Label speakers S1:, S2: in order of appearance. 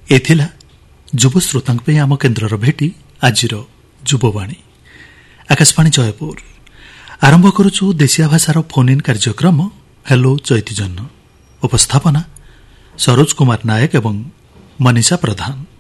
S1: एथिला युव श्रोतांक पे आम केन्द्रर भेटी आजिर युववाणी आकाशवाणी जयपुर आरंभ करुछु देशिया भाषार फोन इन कार्यक्रम हेलो चैतीजन। उपस्थापना सरोज कुमार नायक एवं मनीषा प्रधान।